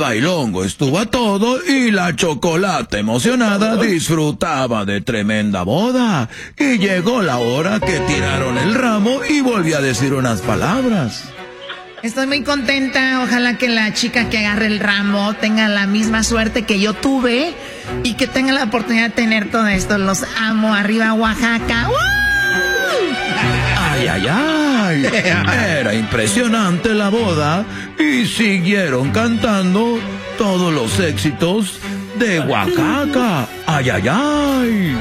bailongo estuvo a todo y la Chocolata emocionada disfrutaba de tremenda boda. Y llegó la hora que tiraron el ramo y volvió a decir unas palabras. Estoy muy contenta, ojalá que la chica que agarre el ramo tenga la misma suerte que yo tuve y que tenga la oportunidad de tener todo esto. Los amo, arriba Oaxaca. ¡Woo! ¡Ay, ay, ay! Era impresionante la boda y siguieron cantando todos los éxitos de Oaxaca. ¡Ay, ay, ay!